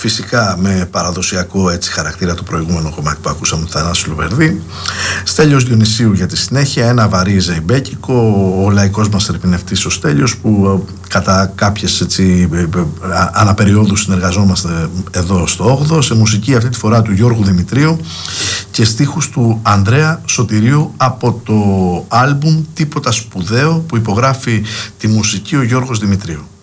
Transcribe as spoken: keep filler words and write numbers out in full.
φυσικά με παραδοσιακό έτσι χαρακτήρα του προηγούμενου κομμάτι που ακούσαμε του Θανάση Λουβερδί. Στέλιος Διονυσίου για τη συνέχεια, ένα βαρύ ζεϊμπέκικο, ο λαϊκός μας ερμηνευτής ο Στέλιος, που κατά κάποιες έτσι αναπεριόδους συνεργαζόμαστε εδώ στο όγδοο, σε μουσική αυτή τη φορά του Γιώργου Δημητρίου και στίχους του Ανδρέα Σωτηρίου από το άλμπουμ Τίποτα Σπουδαίο, που υπογράφει τη μουσική ο Γιώργος Δημητρίου.